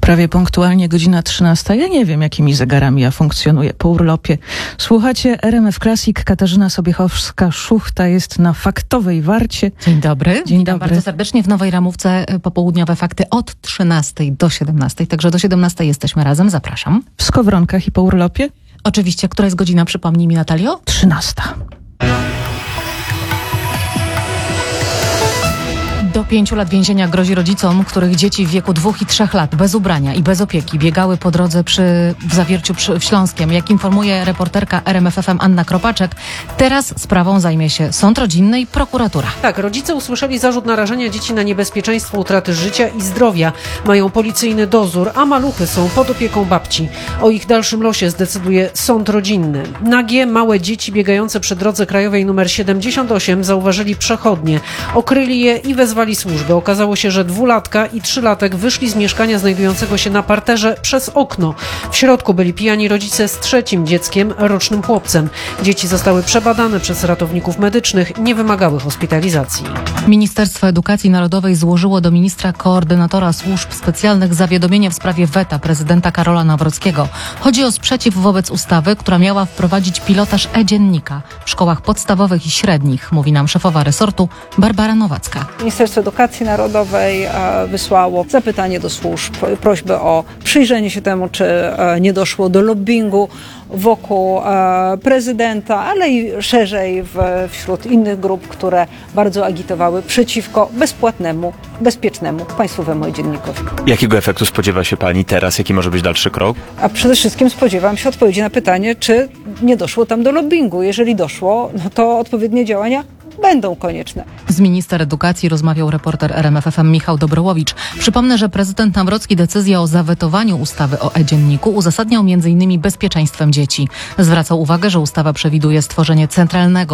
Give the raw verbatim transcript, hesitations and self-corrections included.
Prawie punktualnie godzina trzynasta. Ja nie wiem, jakimi zegarami ja funkcjonuję po urlopie. Słuchacie R M F Classic. Katarzyna Sobiechowska-Szuchta jest na faktowej warcie. Dzień dobry. Dzień Witam dobry. bardzo serdecznie w Nowej Ramówce. Popołudniowe fakty od trzynastej do siedemnastej. Także do siedemnastej jesteśmy razem. Zapraszam. W skowronkach i po urlopie? Oczywiście, która jest godzina? Przypomnij mi, Natalio. Trzynasta. Do pięciu lat więzienia grozi rodzicom, których dzieci w wieku dwóch i trzech lat bez ubrania i bez opieki biegały po drodze przy, w Zawierciu przy, w Śląskiem. Jak informuje reporterka R M F F M Anna Kropaczek, teraz sprawą zajmie się sąd rodzinny i prokuratura. Tak, rodzice usłyszeli zarzut narażenia dzieci na niebezpieczeństwo utraty życia i zdrowia. Mają policyjny dozór, a maluchy są pod opieką babci. O ich dalszym losie zdecyduje sąd rodzinny. Nagie, małe dzieci biegające przy drodze krajowej nr siedemdziesiąt osiem zauważyli przechodnie. Okryli je i wezwali służby. Okazało się, że dwulatka i trzylatek wyszli z mieszkania znajdującego się na parterze przez okno. W środku byli pijani rodzice z trzecim dzieckiem, rocznym chłopcem. Dzieci zostały przebadane przez ratowników medycznych, nie wymagały hospitalizacji. Ministerstwo Edukacji Narodowej złożyło do ministra koordynatora służb specjalnych zawiadomienie w sprawie weta prezydenta Karola Nawrockiego. Chodzi o sprzeciw wobec ustawy, która miała wprowadzić pilotaż e-dziennika w szkołach podstawowych i średnich, mówi nam szefowa resortu Barbara Nowacka. Ministerstwo Edukacji Narodowej wysłało zapytanie do służb, prośbę o przyjrzenie się temu, czy nie doszło do lobbingu wokół prezydenta, ale i szerzej w, wśród innych grup, które bardzo agitowały przeciwko bezpłatnemu, bezpiecznemu państwowemu dziennikowi. Jakiego efektu spodziewa się pani teraz? Jaki może być dalszy krok? A przede wszystkim spodziewam się odpowiedzi na pytanie, czy nie doszło tam do lobbingu. Jeżeli doszło, no to odpowiednie działania będą konieczne. Z minister edukacji rozmawiał reporter R M F F M Michał Dobrołowicz. Przypomnę, że prezydent Nawrocki decyzję o zawetowaniu ustawy o e-dzienniku uzasadniał między innymi bezpieczeństwem dzieci. Zwracał uwagę, że ustawa przewiduje stworzenie centralnego